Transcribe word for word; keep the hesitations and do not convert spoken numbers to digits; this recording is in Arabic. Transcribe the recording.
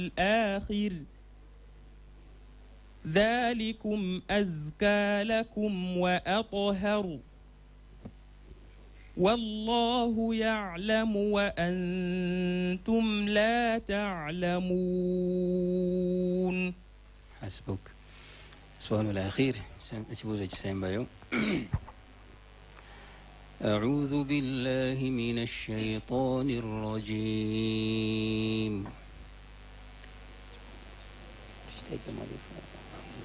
الآخر ذلكم أزكى لكم وأطهر والله يعلم وأنتم لا تعلمون. حسبك. السؤال الأخير سيبوزج سيمبايو. أعوذ بالله من الشيطان الرجيم.